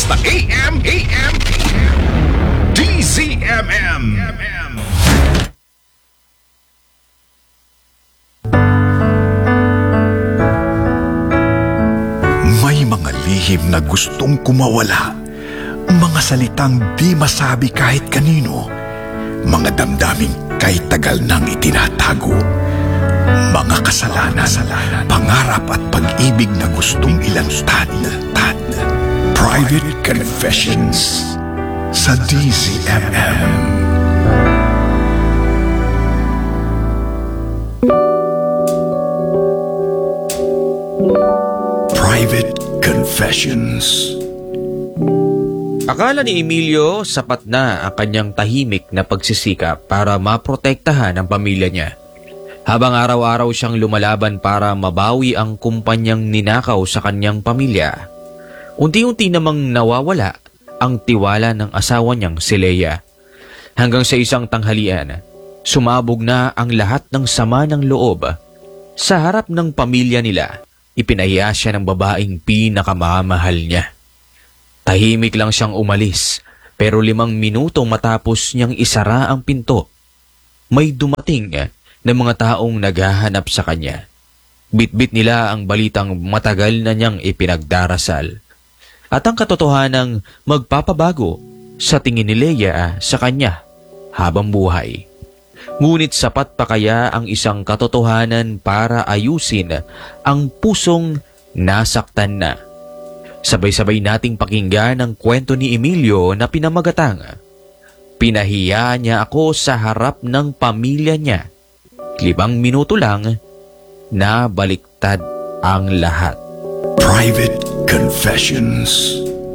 Basta AM. DZMM. May mga lihim na gustong kumawala. Mga salitang di masabi kahit kanino. Mga damdaming kahit tagal nang itinatago. Mga kasalanan, pangarap at pag-ibig na gustong ilantad. Private Confessions sa DZMM. Private Confessions. Akala ni Emilio sapat na ang kanyang tahimik na pagsisikap para maprotektahan ang pamilya niya. Habang araw-araw siyang lumalaban para mabawi ang kumpanyang ninakaw sa kanyang pamilya, unti-unti namang nawawala ang tiwala ng asawa niyang si Leia. Hanggang sa isang tanghalian, sumabog na ang lahat ng sama ng loob. Sa harap ng pamilya nila, ipinahiya siya ng babaeng pinakamamahal niya. Tahimik lang siyang umalis, pero 5 minuto matapos niyang isara ang pinto, may dumating na mga taong naghahanap sa kanya. Bitbit nila ang balitang matagal na niyang ipinagdarasal at ang katotohanang magpapabago sa tingin ni Leia sa kanya habang buhay. Ngunit sapat pa kaya ang isang katotohanan para ayusin ang pusong nasaktan na? Sabay-sabay nating pakinggan ang kwento ni Emilio na pinamagatang pinahiya niya ako sa harap ng pamilya niya. 5 minuto lang, nabaliktad ang lahat. Private Confessions.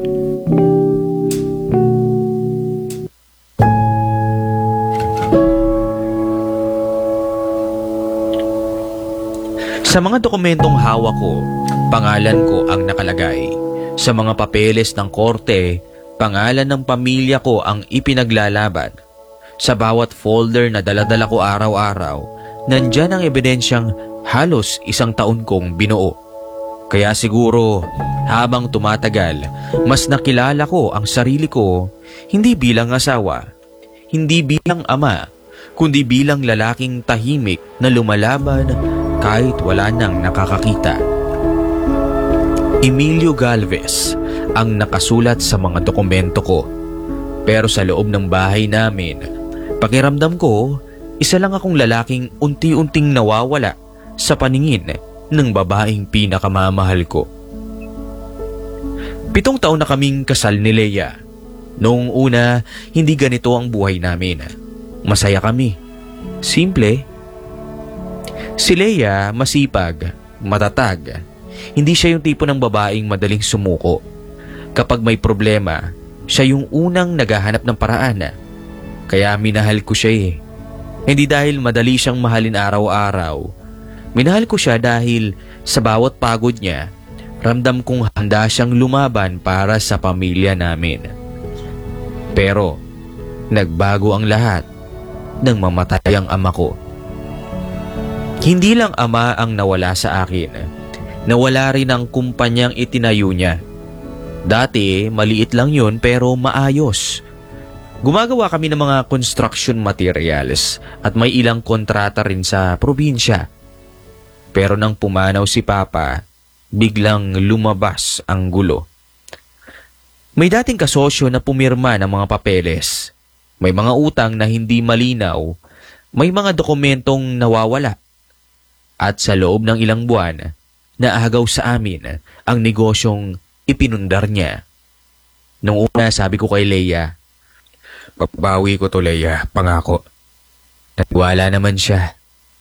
Sa mga dokumentong hawak ko, pangalan ko ang nakalagay. Sa mga papeles ng korte, pangalan ng pamilya ko ang ipinaglalaban. Sa bawat folder na daladala ko araw-araw, nandyan ang ebidensyang halos 1 taon kong binuo. Kaya siguro, habang tumatagal, mas nakilala ko ang sarili ko, hindi bilang asawa, hindi bilang ama, kundi bilang lalaking tahimik na lumalaban kahit wala nang nakakakita. Emilio Galvez ang nakasulat sa mga dokumento ko. Pero sa loob ng bahay namin, pakiramdam ko, isa lang akong lalaking unti-unting nawawala sa paningin ng babaeng pinakamamahal ko. 7 taon na kaming kasal ni Leia. Noong una, hindi ganito ang buhay namin. Masaya kami. Simple. Si Leia masipag, matatag. Hindi siya yung tipo ng babaeng madaling sumuko. Kapag may problema, siya yung unang naghahanap ng paraan. Kaya minahal ko siya . Hindi dahil madali siyang mahalin araw-araw. Minahal ko siya dahil sa bawat pagod niya, ramdam kong handa siyang lumaban para sa pamilya namin. Pero, nagbago ang lahat nang mamatay ang ama ko. Hindi lang ama ang nawala sa akin. Nawala rin ang kumpanyang itinayo niya. Dati, maliit lang yun pero maayos. Gumagawa kami ng mga construction materials at may ilang kontrata rin sa probinsya. Pero nang pumanaw si Papa, biglang lumabas ang gulo. May dating kasosyo na pumirma ng mga papeles. May mga utang na hindi malinaw. May mga dokumentong nawawala. At sa loob ng ilang buwan, naahagaw sa amin ang negosyong ipinundar niya. Nung una sabi ko kay Leia, "Babawi ko to, Leia, pangako." Nagwala naman siya.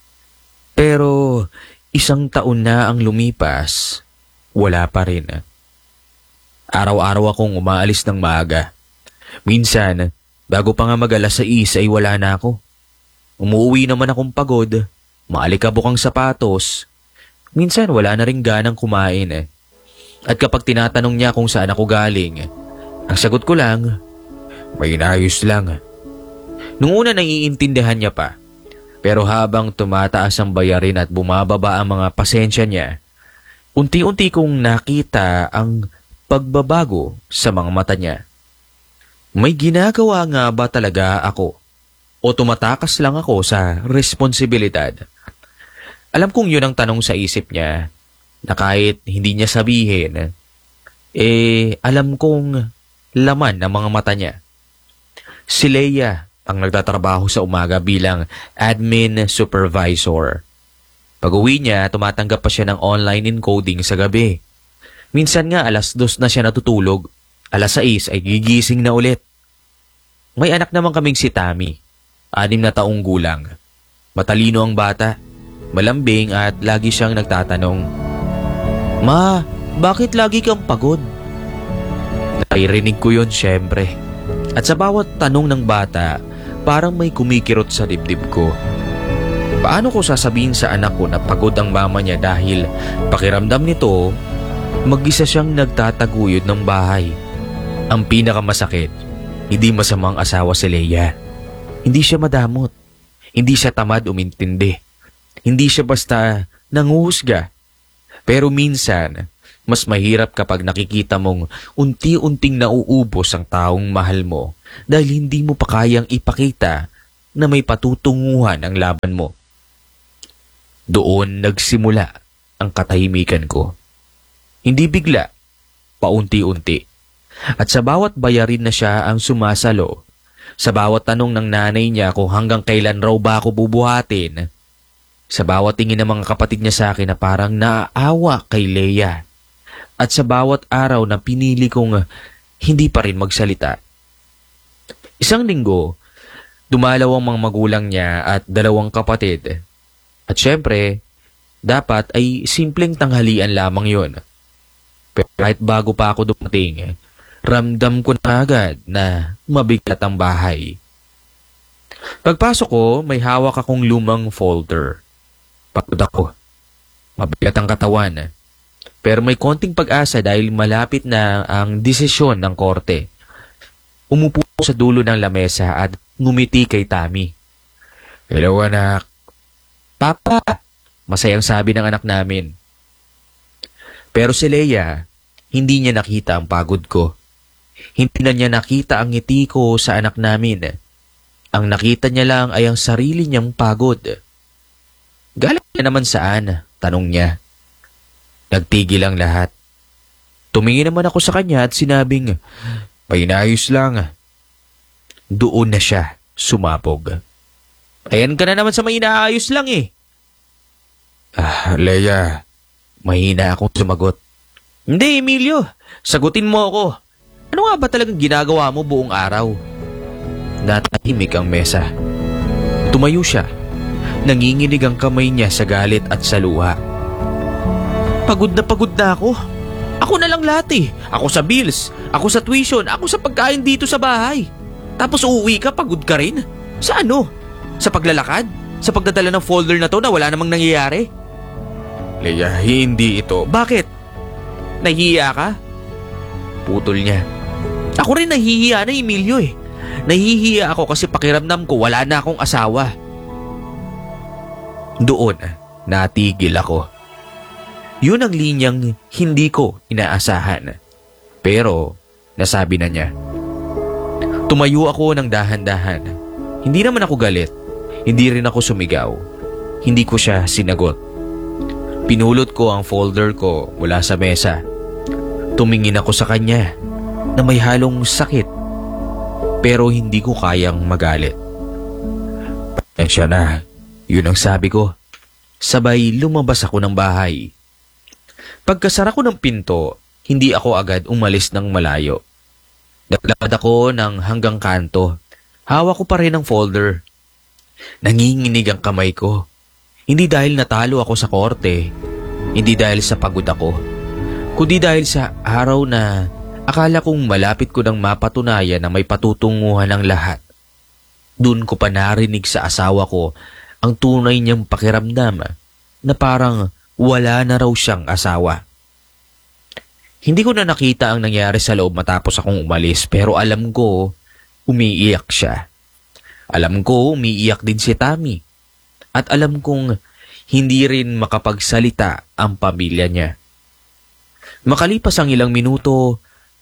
Pero 1 taon na ang lumipas, wala pa rin. Araw-araw akong umaalis ng maaga. Minsan, bago pa nga mag-6 ay wala na ako. Umuwi naman akong pagod, maalikabok ang sapatos. Minsan wala na rin ganang kumain . At kapag tinatanong niya kung saan ako galing, ang sagot ko lang, may inayos lang. Nung una naiintindihan niya pa, pero habang tumataas ang bayarin at bumababa ang mga pasensya niya, unti-unti kong nakita ang pagbabago sa mga mata niya. May ginagawa nga ba talaga ako? O tumatakas lang ako sa responsibilidad? Alam kong yun ang tanong sa isip niya, na kahit hindi niya sabihin, alam kong laman ng mga mata niya. Si Leia ang nagtatrabaho sa umaga bilang admin supervisor. Pag-uwi niya, tumatanggap pa siya ng online encoding sa gabi. Minsan nga 2:00 na siya natutulog, 6:00 ay gigising na ulit. May anak naman kaming si Tammy, 6 na taong gulang. Matalino ang bata, malambing at lagi siyang nagtatanong, "Ma, bakit lagi kang pagod?" Naririnig ko yun syempre. At sa bawat tanong ng bata, parang may kumikirot sa dibdib ko. Paano ko sasabihin sa anak ko na pagod ang mama niya dahil pakiramdam nito, mag-isa siyang nagtataguyod ng bahay? Ang pinakamasakit, hindi masamang asawa si Leia. Hindi siya madamot. Hindi siya tamad umintindi. Hindi siya basta nanguhusga. Pero minsan, mas mahirap kapag nakikita mong unti-unting nauubos ang taong mahal mo dahil hindi mo pa kayang ipakita na may patutunguhan ang laban mo. Doon nagsimula ang katahimikan ko. Hindi bigla, paunti-unti. At sa bawat bayarin na siya ang sumasalo, sa bawat tanong ng nanay niya kung hanggang kailan raw ba ako bubuhatin, sa bawat tingin ng mga kapatid niya sa akin na parang naaawa kay Leia, at sa bawat araw na pinili kong hindi pa rin magsalita. Isang linggo, dumalaw ang mga magulang niya at 2 kapatid. At syempre, dapat ay simpleng tanghalian lamang yon. Pero kahit bago pa ako dumating, ramdam ko na agad na mabigat ang bahay. Pagpasok ko, may hawak akong lumang folder. Pagod ako. Mabigat ang katawan. Pero may konting pag-asa dahil malapit na ang desisyon ng korte. Umupo sa dulo ng lamesa at ngumiti kay Tammy. "Hello anak." "Papa," masayang sabi ng anak namin. Pero si Leia, hindi niya nakita ang pagod ko. Hindi na niya nakita ang ngiti ko sa anak namin. Ang nakita niya lang ay ang sarili niyang pagod. "Galing niya naman saan?" tanong niya. Nagtigil ang lahat. Tumingin naman ako sa kanya at sinabing, "May inayos lang." Doon na siya sumapog. "Ayan ka na naman sa may inaayos lang eh." Leia, Mahina akong sumagot. "Hindi, Emilio. Sagutin mo ako. Ano nga ba talagang ginagawa mo buong araw?" Natahimik ang mesa. Tumayo siya. Nanginginig ang kamay niya sa galit at sa luha. Pagod na ako. Ako na lang lahat eh. Ako sa bills, ako sa tuition, ako sa pagkain dito sa bahay. Tapos uuwi ka, pagod ka rin? Sa ano? Sa paglalakad? Sa pagdadala ng folder na to na wala namang nangyayari? Leia, hindi ito. Bakit? Nahihiya ka? Putol niya. Ako rin nahihiya na, Emilio eh. Nahihiya ako kasi pakiramdam ko wala na akong asawa. Doon, natigil ako. Yun ang linyang hindi ko inaasahan. Pero, nasabi na niya. Tumayo ako ng dahan-dahan. Hindi naman ako galit. Hindi rin ako sumigaw. Hindi ko siya sinagot. Pinulot ko ang folder ko mula sa mesa. Tumingin ako sa kanya na may halong sakit. Pero hindi ko kayang magalit. "Pasensya na," yun ang sabi ko. Sabay lumabas ako ng bahay. Pagkasara ko ng pinto, hindi ako agad umalis ng malayo. Naglakad ako ng hanggang kanto. Hawak ko pa rin ang folder. Nanginginig ang kamay ko. Hindi dahil natalo ako sa korte, hindi dahil sa pagod ako, kundi dahil sa araw na akala kong malapit ko nang mapatunayan na may patutunguhan ng lahat. Doon ko pa narinig sa asawa ko ang tunay niyang pakiramdam na parang wala na raw siyang asawa. Hindi ko na nakita ang nangyari sa loob matapos akong umalis, pero alam ko umiiyak siya. Alam ko umiiyak din si Tammy. At alam kong hindi rin makapagsalita ang pamilya niya. Makalipas ang ilang minuto,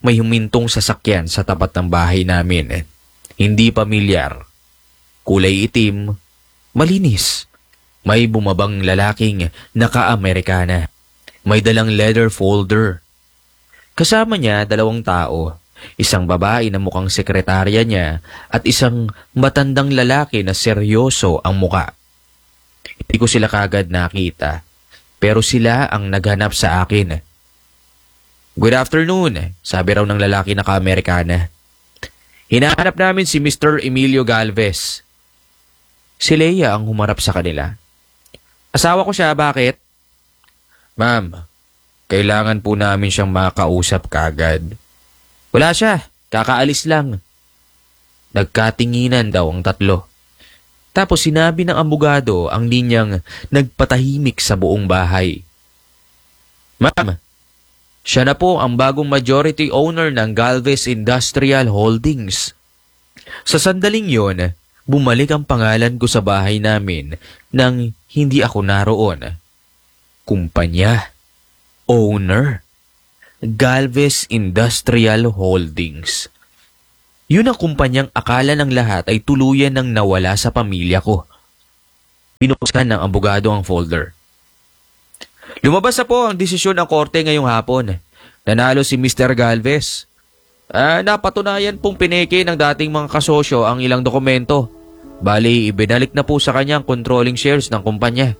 may humintong sasakyan sa tapat ng bahay namin. Hindi pamilyar. Kulay itim, malinis. May bumabang lalaking naka-Amerikana. May dalang leather folder. Kasama niya 2 tao. Isang babae na mukhang sekretarya niya at isang matandang lalaki na seryoso ang muka. Hindi ko sila kagad nakita, pero sila ang naghanap sa akin. "Good afternoon," sabi raw ng lalaki na ka-Amerikana. "Hinahanap namin si Mr. Emilio Galvez." Si Leia ang humarap sa kanila. "Asawa ko siya, bakit?" "Ma'am, kailangan po namin siyang makausap kagad." "Wala siya, kakaalis lang." Nagkatinginan daw ang tatlo. Tapos sinabi ng abogado ang linyang nagpatahimik sa buong bahay. "Ma'am, siya na po ang bagong majority owner ng Galvez Industrial Holdings." Sa sandaling yon, bumalik ang pangalan ko sa bahay namin nang hindi ako naroon. Kumpanya. Owner. Galvez Industrial Holdings. Yun ang kumpanyang akala ng lahat ay tuluyan ng nawala sa pamilya ko. Binuksan ng abogado ang folder. "Lumabas na po ang desisyon ng korte ngayong hapon. Nanalo si Mr. Galvez. Napatunayan pong pineke ng dating mga kasosyo ang ilang dokumento. Bali, ibinalik na po sa kanya ang controlling shares ng kumpanya."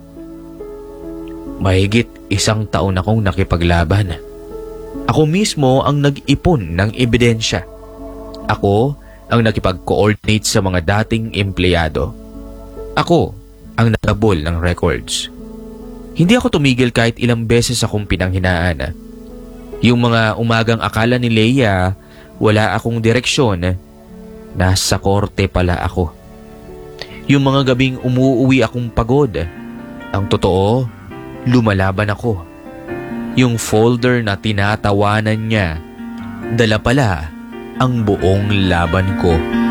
Mahigit 1 taon akong nakipaglaban. Ako mismo ang nag-ipon ng ebidensya. Ako ang nakipag-coordinate sa mga dating empleyado. Ako ang nagabol ng records. Hindi ako tumigil kahit ilang beses akong pinanghinaan. Yung mga umagang akala ni Leia wala akong direksyon, nasa korte pala ako. Yung mga gabing umuuwi akong pagod, ang totoo, lumalaban ako. Yung folder na tinatawanan niya, dala pala ang buong laban ko.